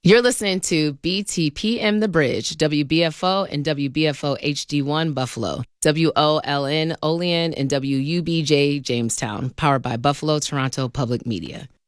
You're listening to BTPM The Bridge, WBFO and WBFO HD1 Buffalo, WOLN Olean, and WUBJ Jamestown, powered by Buffalo Toronto Public Media.